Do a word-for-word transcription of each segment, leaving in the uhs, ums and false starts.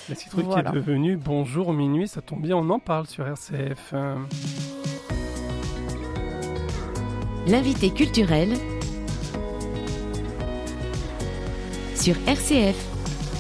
La citrouille Voilà. qui est devenue Bonjour Minuit, ça tombe bien, on en parle sur R C F. L'invité culturel sur R C F.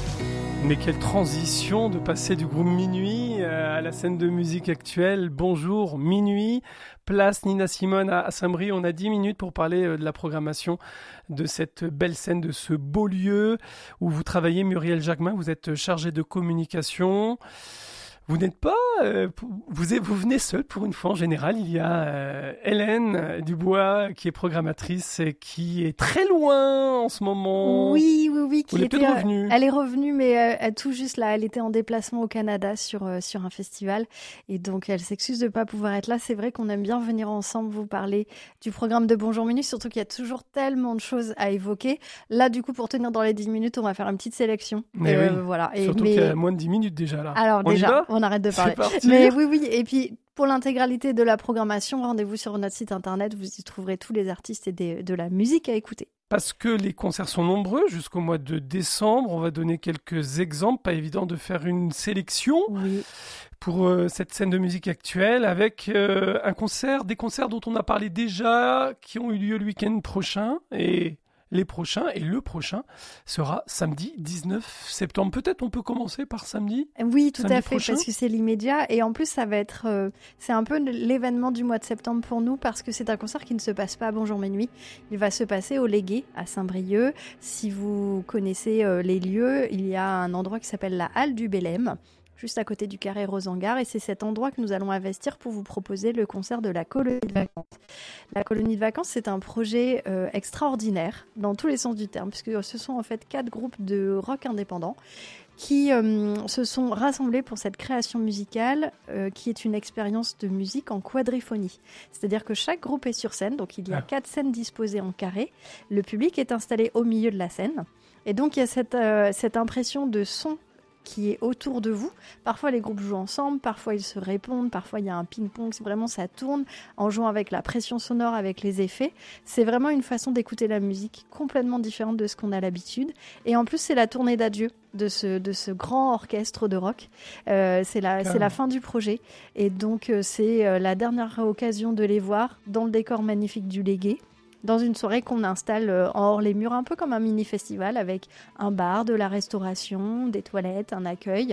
Mais quelle transition de passer du groupe Minuit à la scène de musique actuelle. Bonjour Minuit, place Nina Simone à Saint-Brie. On a dix minutes pour parler de la programmation de cette belle scène, de ce beau lieu où vous travaillez. Muriel Jacquemin, vous êtes chargée de communication. Vous n'êtes pas, euh, vous, vous venez seul pour une fois en général. Il y a euh, Hélène Dubois qui est programmatrice et qui est très loin en ce moment. Oui, oui, oui. Qui Elle est était, peut-être revenue. Elle est revenue, mais euh, tout juste là. Elle était en déplacement au Canada sur, euh, sur un festival. Et donc, elle s'excuse de ne pas pouvoir être là. C'est vrai qu'on aime bien venir ensemble vous parler du programme de Bonjour Minuit, surtout qu'il y a toujours tellement de choses à évoquer. Là, du coup, pour tenir dans les dix minutes, on va faire une petite sélection. Mais euh, oui, voilà. Et, surtout mais... qu'il y a moins de dix minutes déjà là. Alors on déjà, y va on arrête de parler. C'est parti. Mais oui, oui. Et puis, pour l'intégralité de la programmation, rendez-vous sur notre site internet. Vous y trouverez tous les artistes et des, de la musique à écouter. Parce que les concerts sont nombreux jusqu'au mois de décembre. On va donner quelques exemples. Pas évident de faire une sélection Oui. pour euh, cette scène de musique actuelle avec euh, un concert, des concerts dont on a parlé déjà, qui ont eu lieu le week-end prochain. Et les prochains, et le prochain sera samedi dix-neuf septembre. Peut-être on peut commencer par samedi. Oui, tout samedi à fait, prochain. parce que c'est l'immédiat. Et en plus, ça va être, euh, c'est un peu l'événement du mois de septembre pour nous, parce que c'est un concert qui ne se passe pas à Bonjour Minuit. Il va se passer au Légué, à Saint-Brieuc. Si vous connaissez euh, les lieux, il y a un endroit qui s'appelle la Halle du Bélème, juste à côté du carré Rosengart, et c'est cet endroit que nous allons investir pour vous proposer le concert de la Colonie de Vacances. La Colonie de Vacances, c'est un projet euh, extraordinaire, dans tous les sens du terme, puisque ce sont en fait quatre groupes de rock indépendants qui euh, se sont rassemblés pour cette création musicale euh, qui est une expérience de musique en quadriphonie. C'est-à-dire que chaque groupe est sur scène, donc il y a Ah. quatre scènes disposées en carré, le public est installé au milieu de la scène, et donc il y a cette, euh, cette impression de son qui est autour de vous. Parfois, les groupes jouent ensemble, parfois ils se répondent, parfois il y a un ping-pong, vraiment ça tourne en jouant avec la pression sonore, avec les effets. C'est vraiment une façon d'écouter la musique complètement différente de ce qu'on a l'habitude. Et en plus, c'est la tournée d'adieu de ce, de ce grand orchestre de rock. Euh, c'est la, c'est la fin du projet. Et donc, euh, c'est euh, la dernière occasion de les voir dans le décor magnifique du Légué, dans une soirée qu'on installe euh, en hors les murs, un peu comme un mini-festival, avec un bar, de la restauration, des toilettes, un accueil.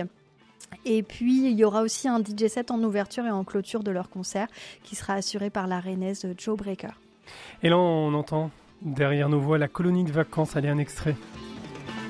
Et puis, il y aura aussi un D J set en ouverture et en clôture de leur concert, qui sera assuré par la rennaise Joe Breaker. Et là, on entend derrière nos voix la Colonie de Vacances. Allez, un extrait.